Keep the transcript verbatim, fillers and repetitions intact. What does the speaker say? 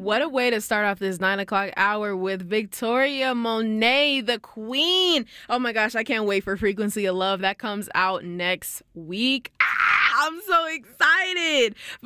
What a way to start off this nine o'clock hour with Victoria Monet, the queen. Oh my gosh, I can't wait for Frequency of Love. That comes out next week. Ah, I'm so excited.